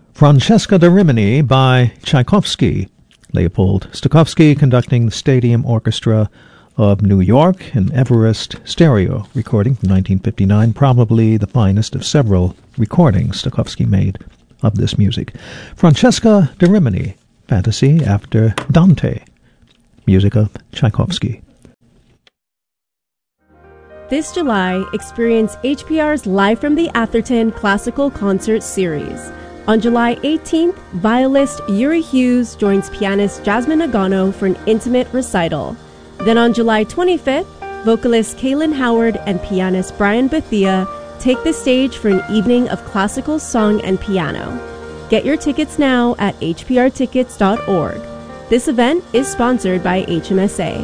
Francesca da Rimini by Tchaikovsky. Leopold Stokowski conducting the Stadium Orchestra of New York, an Everest stereo recording from 1959, probably the finest of several recordings Stokowski made of this music. Francesca da Rimini, fantasy after Dante, music of Tchaikovsky. This July, experience HPR's Live from the Atherton Classical Concert Series. On July 18th, violist Yuri Hughes joins pianist Jasmine Agano for an intimate recital. Then on July 25th, vocalist Kaylin Howard and pianist Brian Bethia take the stage for an evening of classical song and piano. Get your tickets now at hprtickets.org. This event is sponsored by HMSA.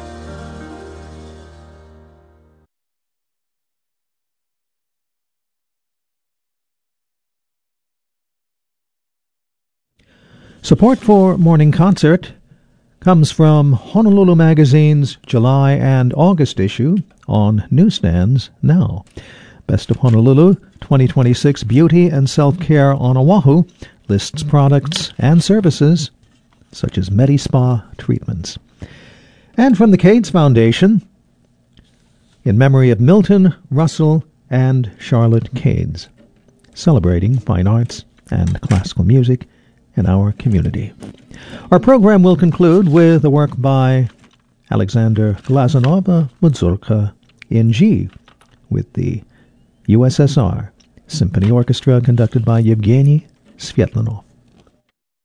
Support for Morning Concert comes from Honolulu Magazine's July and August issue on newsstands now. Best of Honolulu 2026 Beauty and Self-Care on Oahu lists products and services such as Medi-Spa treatments. And from the Cades Foundation, in memory of Milton, Russell, and Charlotte Cades, celebrating fine arts and classical music in our community. Our program will conclude with a work by Alexander Glazunov, a Mazurka in G, with the USSR Symphony Orchestra conducted by Yevgeny Svetlanov.